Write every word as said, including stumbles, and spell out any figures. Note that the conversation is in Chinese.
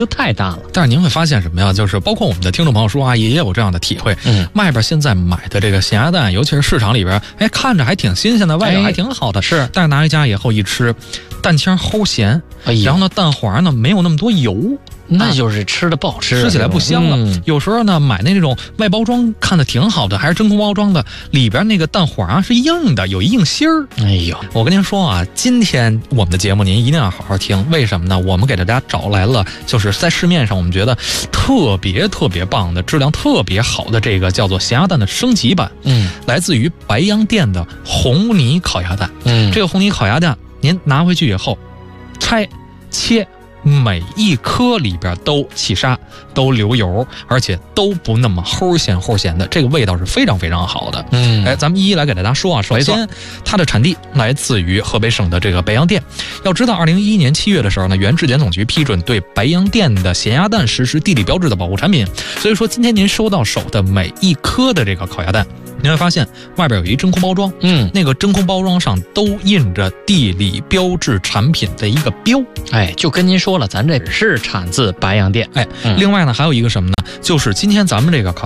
就太大了。 但是您会发现什么呀？就是包括我们的听众朋友说啊，也有这样的体会。嗯，外边现在买的这个咸鸭蛋，尤其是市场里边，哎，看着还挺新鲜的，外表还挺好的， 哎、是。 但是拿回家以后一吃，蛋清齁咸，哎、然后呢，蛋黄呢没有那么多油。 那就是吃的不好吃， 吃起来不香了。嗯、有时候呢，买那种外包装看的挺好的，还是真空包装的，里边那个蛋黄啊是硬的，有硬芯儿。 哎呦， 我跟您说啊，今天我们的节目您一定要好好听，为什么呢？我们给大家找来了，就是在市面上我们觉得特别特别棒的、质量特别好的这个叫做咸鸭蛋的升级版。嗯，来自于白洋淀的红泥烤鸭蛋。嗯，这个红泥烤鸭蛋，您拿回去以后，拆切。每一颗里边都起沙，都流油，而且都不那么齁咸齁咸的，这个味道是非常非常好的。嗯，哎，咱们一一来给大家说啊。首先，它的产地来自于河北省的这个白洋淀。要知道，二零一一年七月的时候呢，原质检总局批准对白洋淀的咸鸭蛋实施地理标志的保护产品。所以说，今天您收到手的每一颗的这个烤鸭蛋，你会发现外边有一真空包装，嗯，那个真空包装上都印着地理标志产品的一个标。 哎，就跟您说了，咱这是产自白洋淀。 哎，嗯、另外呢，还有一个什么呢？就是今天咱们这个烤